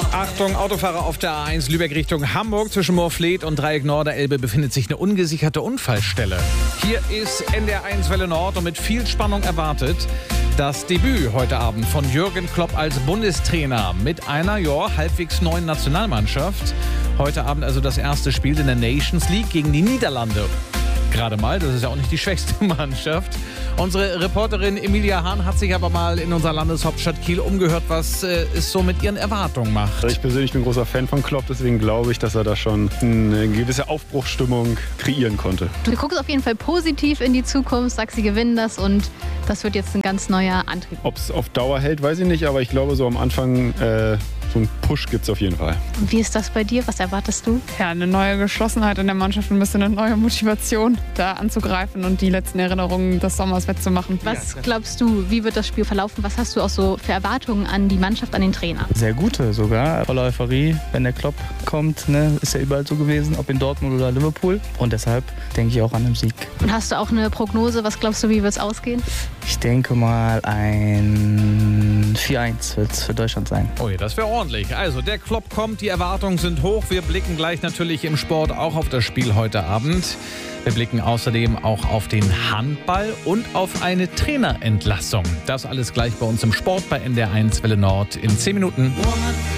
Achtung, Autofahrer auf der A1 Lübeck Richtung Hamburg. Zwischen Moorfleet und Dreieck Norderelbe befindet sich eine ungesicherte Unfallstelle. Hier ist NDR1 Welle Nord und mit viel Spannung erwartet das Debüt heute Abend von Jürgen Klopp als Bundestrainer mit einer halbwegs neuen Nationalmannschaft. Heute Abend also das erste Spiel in der Nations League gegen die Niederlande. Gerade mal, das ist ja auch nicht die schwächste Mannschaft. Unsere Reporterin Emilia Hahn hat sich aber mal in unserer Landeshauptstadt Kiel umgehört, was es so mit ihren Erwartungen macht. Ich persönlich bin großer Fan von Klopp, deswegen glaube ich, dass er da schon eine gewisse Aufbruchsstimmung kreieren konnte. Du guckst auf jeden Fall positiv in die Zukunft, sagst, sie gewinnen das und das wird jetzt ein ganz neuer Antrieb. Ob es auf Dauer hält, weiß ich nicht, aber ich glaube, so am Anfang so einen Push gibt es auf jeden Fall. Und wie ist das bei dir? Was erwartest du? Ja, eine neue Geschlossenheit in der Mannschaft, ein bisschen eine neue Motivation, da anzugreifen und die letzten Erinnerungen des Sommers wettzumachen. Was glaubst du, wie wird das Spiel verlaufen? Was hast du auch so für Erwartungen an die Mannschaft, an den Trainer? Sehr gute sogar. Voller Euphorie, wenn der Klopp kommt, ne, ist ja überall so gewesen, ob in Dortmund oder Liverpool. Und deshalb denke ich auch an den Sieg. Und hast du auch eine Prognose? Was glaubst du, wie wird es ausgehen? Ich denke mal ein 4-1 wird es für Deutschland sein. Oh ja, das wäre ordentlich. Also der Klopp kommt, die Erwartungen sind hoch. Wir blicken gleich natürlich im Sport auch auf das Spiel heute Abend. Wir blicken außerdem auch auf den Handball und auf eine Trainerentlassung. Das alles gleich bei uns im Sport bei NDR1 Welle Nord in 10 Minuten.